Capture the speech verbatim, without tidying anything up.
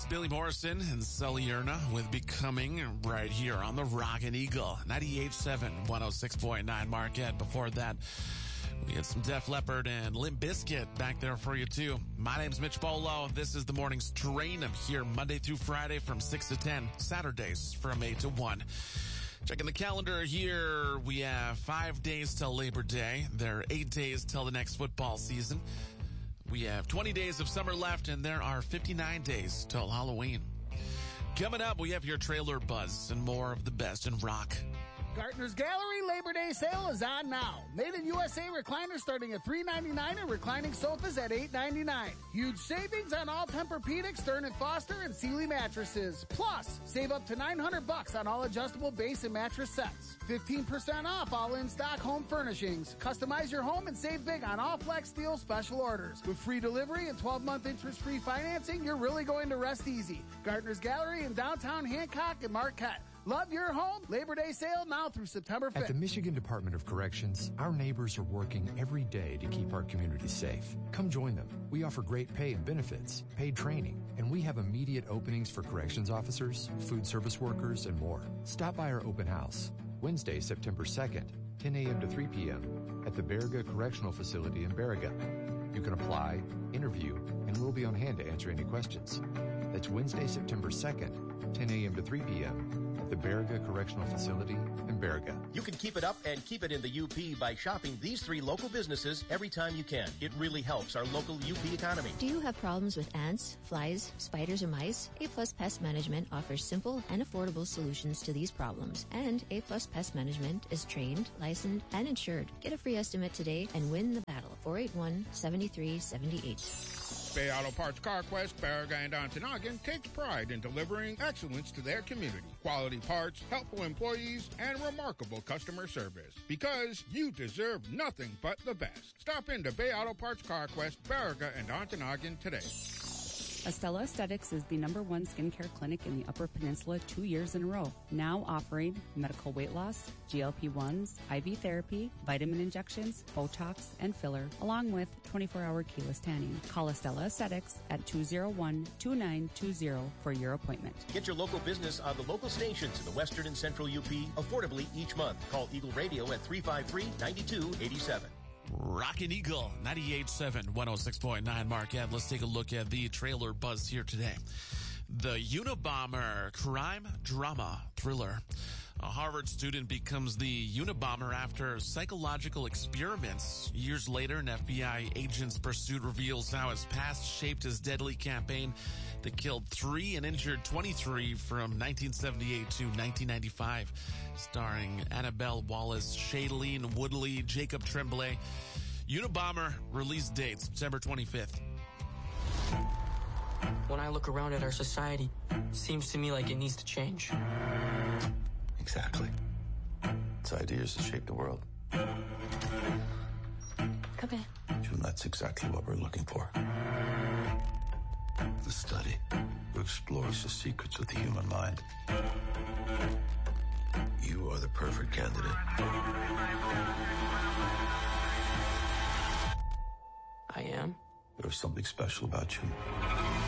Billy Morrison and Sully Erna with Becoming right here on the Rockin' Eagle. ninety-eight point seven, one oh six point nine Marquette. Before that, we had some Def Leppard and Limp Bizkit back there for you, too. My name's Mitch Bolo. This is the morning's train. I'm here Monday through Friday from six to ten, Saturdays from eight to one. Checking the calendar here, we have five days till Labor Day. There are eight days till the next football season. We have twenty days of summer left, and there are fifty-nine days till Halloween. Coming up, we have your trailer buzz and more of the best in rock. Gartner's Gallery Labor Day sale is on now. Made in U S A recliners starting at three ninety-nine and reclining sofas at eight ninety-nine. Huge savings on all Tempur-Pedic, Stearns and Foster, and Sealy mattresses. Plus, save up to nine hundred bucks on all adjustable base and mattress sets. fifteen percent off all in-stock home furnishings. Customize your home and save big on all Flex Steel special orders. With free delivery and twelve-month interest-free financing, you're really going to rest easy. Gartner's Gallery in downtown Hancock and Marquette. Love your home. Labor Day sale now through September fifth. At the Michigan Department of Corrections, our neighbors are working every day to keep our community safe. Come join them. We offer great pay and benefits, paid training, and we have immediate openings for corrections officers, food service workers, and more. Stop by our open house, Wednesday, September second, ten a.m. to three p.m. at the Baraga Correctional Facility in Baraga. You can apply, interview, and we'll be on hand to answer any questions. That's Wednesday, September second, ten a.m. to three p.m. at the Baraga Correctional Facility in Baraga. You can keep it up and keep it in the U P by shopping these three local businesses every time you can. It really helps our local U P economy. Do you have problems with ants, flies, spiders, or mice? A-Plus Pest Management offers simple and affordable solutions to these problems. And A-Plus Pest Management is trained, licensed, and insured. Get a free estimate today and win the battle. four eight one, seven three seven eight. Bay Auto Parts CarQuest, Baraga, and Ontonagon takes pride in delivering excellence to their community. Quality parts, helpful employees, and remarkable customer service. Because you deserve nothing but the best. Stop into Bay Auto Parts CarQuest, Baraga, and Ontonagon today. Estella Aesthetics is the number one skincare clinic in the Upper Peninsula two years in a row. Now offering medical weight loss, G L P ones, I V therapy, vitamin injections, Botox, and filler, along with twenty-four hour keyless tanning. Call Estella Aesthetics at two oh one, two nine two oh for your appointment. Get your local business on the local stations in the western and central U P affordably each month. Call Eagle Radio at three five three, nine two eight seven. Rockin' Eagle, ninety-eight point seven, one oh six point nine Marquette. Let's take a look at the trailer buzz here today. The Unabomber crime drama thriller. A Harvard student becomes the Unabomber after psychological experiments. Years later, an F B I agent's pursuit reveals how his past shaped his deadly campaign that killed three and injured twenty-three from nineteen seventy-eight to nineteen ninety-five. Starring Annabelle Wallace, Shailene Woodley, Jacob Tremblay. Unabomber release date September twenty-fifth. When I look around at our society, it seems to me like it needs to change. Exactly. Its ideas to shape the world. Come here. June, that's exactly what we're looking for. The study that explores the secrets of the human mind. You are the perfect candidate. I am? There's something special about you.